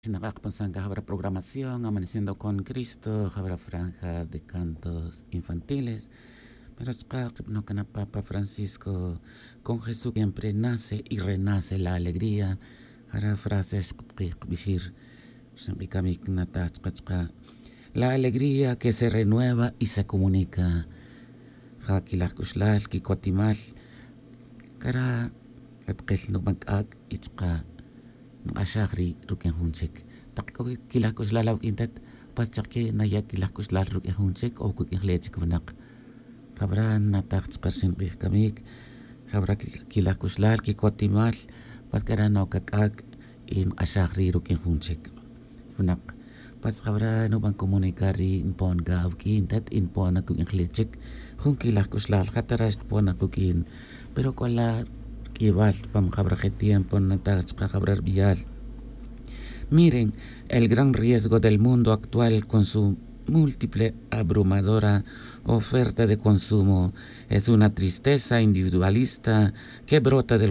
Sinakakaponsanga habrá programación, Amaneciendo con Cristo, habrá franja de cantos infantiles. Pero no cana Papa Francisco, con Jesús siempre nace y renace la alegría. Habrá frases decir, la alegría que se renueva y se comunica. Jaquilacuslal, Kikotimal, Cara, Atkel no bankak, Itzka. Ashagri ruken hunchik takko kilakus lalaw intet paschaki nayak kilakus lal ruken hunchik o kuk ihlechik vnak khabra natak tsqarsin qih kamik khabra kilakus lal kikotimal patkara no kakak in ashagri ruken hunchik vnak pas khabra no ban komunikari inpon gav ki intet inpon kuk ihlechik hun kilakus lal khataras pon kuk in pero con la Igual, vamos a hablar tiempo, Miren el gran riesgo del mundo actual con su múltiple, abrumadora oferta de consumo. Es una tristeza individualista que brota del